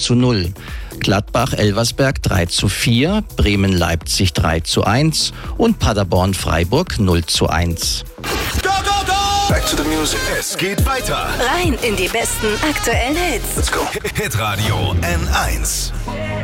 3:0. Gladbach-Elversberg 3:4, Bremen-Leipzig 3:1 und Paderborn-Freiburg 0:1. Go, go, go! Back to the music. Es geht weiter. Rein in die besten aktuellen Hits. Let's go. Hitradio N1.